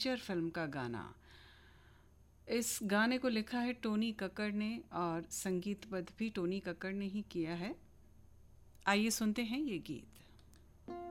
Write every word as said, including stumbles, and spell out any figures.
Teacher film का गाना। इस गाने को लिखा है टोनी कक्कड़ ने और संगीतबद्ध भी टोनी कक्कड़ ने ही किया है। आइए सुनते हैं ये गीत।